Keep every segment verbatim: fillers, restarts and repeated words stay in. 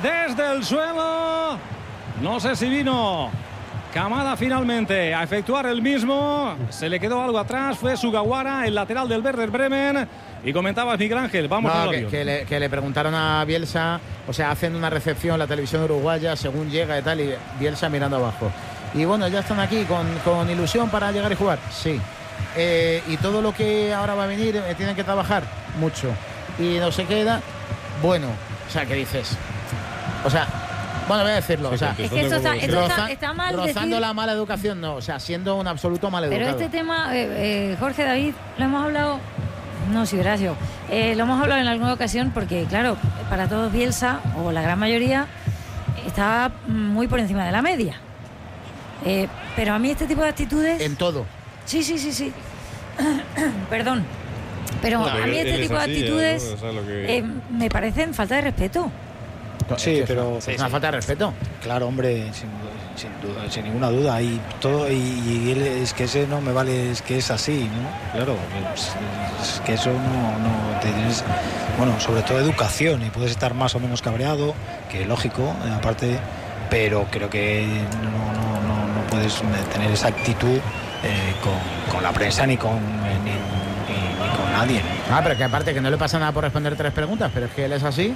desde el suelo. No sé si vino Kamada finalmente a efectuar el mismo. Se le quedó algo atrás. Fue Sugawara, el lateral del Werder Bremen. Y comentaba Miguel Ángel, vamos no, al que, avión. Que le, que le preguntaron a Bielsa, o sea, hacen una recepción en la televisión uruguaya según llega y tal, y Bielsa mirando abajo. Y bueno, ya están aquí con, con ilusión para llegar y jugar. Sí. Eh, y todo lo que ahora va a venir, eh, tienen que trabajar mucho. Y no se queda. Bueno, o sea, ¿qué dices? O sea, bueno, voy a decirlo. O sea, Es que esto está, esto roza, está, está mal rozando decir... la mala educación, no. O sea, siendo un absoluto mal educado. Pero este tema, eh, eh, Jorge, David, lo hemos hablado... No, sí, Horacio. Eh, lo hemos hablado en alguna ocasión porque, claro, para todos Bielsa, o la gran mayoría, está muy por encima de la media. Eh, pero a mí este tipo de actitudes... En todo. Sí, sí, sí, sí. Perdón. Pero No, a mí este tipo así, de actitudes ¿no? O sea, lo que... eh, me parecen falta de respeto. Sí, es pero es una falta de respeto. Claro, hombre, sin, sin, duda, sin ninguna duda. Y todo y, y él, es que ese no me vale, es que es así, ¿no? Claro, es, es que eso no, no te tienes, bueno, sobre todo educación, y puedes estar más o menos cabreado, que lógico, aparte, pero creo que no, no, no, no puedes tener esa actitud eh, con, con la prensa ni con eh, ni, ni, ni con nadie. Ah, pero que aparte que no le pasa nada por responder tres preguntas, pero es que él es así.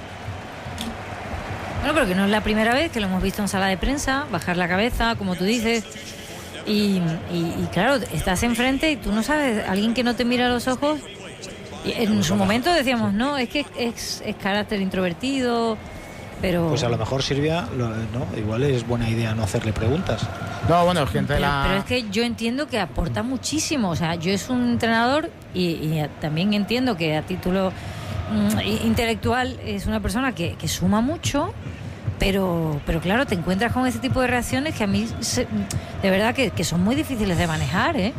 Bueno, pero que no es la primera vez que lo hemos visto en sala de prensa, bajar la cabeza, como tú dices. Y, y, y claro, estás enfrente y tú no sabes, alguien que no te mira a los ojos. Y en su momento decíamos, no, es que es, es carácter introvertido, pero... Pues a lo mejor, Silvia, lo, no, igual es buena idea no hacerle preguntas. No, bueno, gente pero, la... pero es que yo entiendo que aporta muchísimo. O sea, yo es un entrenador y, y también entiendo que a título mm, intelectual es una persona que, que suma mucho. Pero, pero claro, te encuentras con ese tipo de reacciones que a mí, se, de verdad, que, que son muy difíciles de manejar, ¿eh?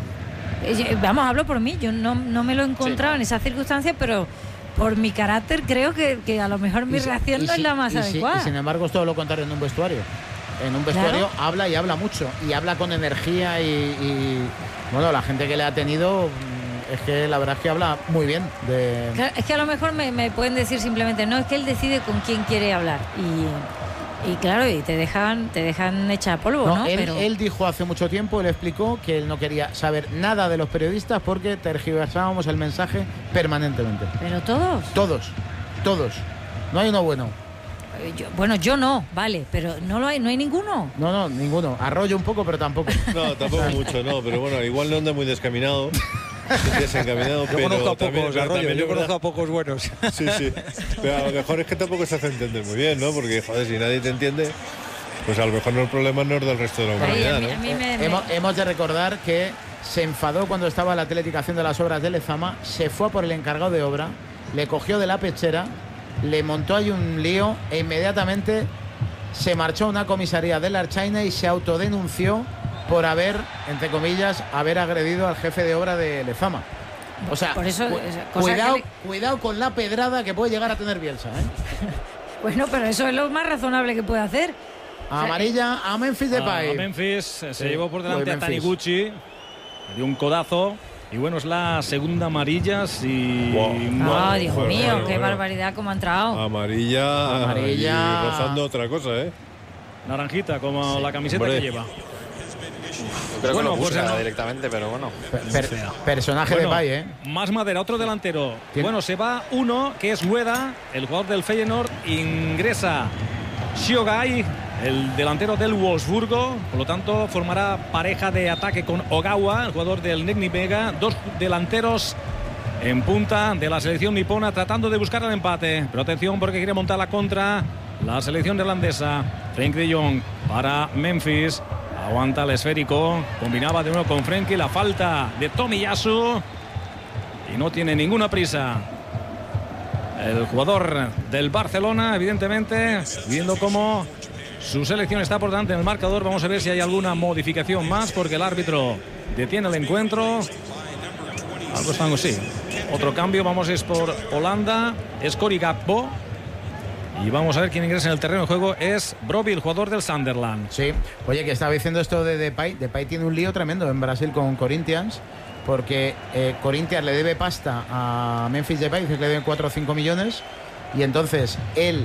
Vamos, hablo por mí, yo no, no me lo he encontrado sí. en esas circunstancias, pero por mi carácter creo que, que a lo mejor mi si, reacción no si, es la más y adecuada. Si, y sin embargo es todo lo contrario en un vestuario. En un vestuario claro. habla y habla mucho, y habla con energía y, y bueno, la gente que le ha tenido... Es que la verdad es que habla muy bien de... Claro, es que a lo mejor me, me pueden decir simplemente, no, es que él decide con quién quiere hablar. Y, y claro, y te dejan te dejan hecha polvo, ¿no? ¿no? Él, Pero... él dijo hace mucho tiempo, él explicó que él no quería saber nada de los periodistas porque tergiversábamos el mensaje permanentemente. ¿Pero todos? Todos, todos. No hay uno bueno. Yo, bueno, yo no, vale, pero no lo hay, no hay ninguno. No, no, ninguno. Arroyo un poco, pero tampoco. No, tampoco mucho, no, pero bueno, igual no anda muy descaminado. Desencaminado, yo pero conozco a también, pocos, Arroyo, también, yo ¿verdad? conozco a pocos buenos. Sí, sí. Pero a lo mejor es que tampoco se hace entender muy bien, ¿no? Porque, joder, si nadie te entiende, pues a lo mejor no el problema no es del resto de la humanidad, a mí, ¿no? a mí me, me... Hemos, hemos de recordar que se enfadó cuando estaba la teleticación de las obras de Lezama, se fue a por el encargado de obra, le cogió de la pechera, le montó ahí un lío e inmediatamente se marchó a una comisaría de la Archaina y se autodenunció por haber, entre comillas, haber agredido al jefe de obra de Lezama. O sea, por eso, cu cuidado, le... cuidado con la pedrada que puede llegar a tener Bielsa, ¿eh? Bueno, pero eso es lo más razonable que puede hacer. Amarilla a Memphis Depay. A Memphis se sí, llevó por delante a Taniguchi, le dio un codazo. Y bueno, es la segunda amarilla. Si... Wow. Ah, Dios bueno, mío, bueno, qué bueno. barbaridad cómo ha entrado. Amarilla, amarilla. Y rozando otra cosa, ¿eh? Naranjita, como sí. la camiseta Hombre. que lleva. Yo creo bueno, que lo pues busca no. directamente, pero bueno. Per, per, personaje bueno, de Pay, ¿eh? Más madera, otro delantero. ¿Quién? Bueno, se va uno, que es Ueda, el jugador del Feyenoord. Ingresa Shiogai, el delantero del Wolfsburgo. Por lo tanto, formará pareja de ataque con Ogawa, el jugador del Nigni Vega. Dos delanteros en punta de la selección nipona, tratando de buscar el empate. Pero atención, porque quiere montar la contra la selección irlandesa. Frenkie de Jong para Memphis. Aguanta el esférico, combinaba de nuevo con Frenkie, la falta de Tomiyasu y no tiene ninguna prisa el jugador del Barcelona, evidentemente, viendo cómo su selección está por delante en el marcador. Vamos a ver si hay alguna modificación más, porque el árbitro detiene el encuentro. Algo están así. Otro cambio, vamos es por Holanda, es Cory Gakpo. Y vamos a ver quién ingresa en el terreno de juego. Es Brobbey, el jugador del Sunderland. Sí, oye, que estaba diciendo esto de Depay. Depay tiene un lío tremendo en Brasil con Corinthians, porque eh, Corinthians le debe pasta a Memphis Depay, dice que le deben cuatro o cinco millones, y entonces él